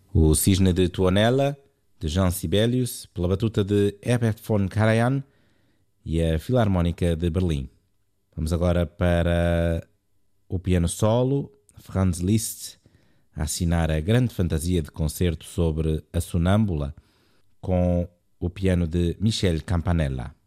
O Cisne de Tuonela, de Jean Sibelius, pela batuta de Herbert von Karajan e a Filarmónica de Berlim. Vamos agora para o piano solo, Franz Liszt, a assinar a grande fantasia de concerto sobre a sonâmbula, com o piano de Michel Campanella.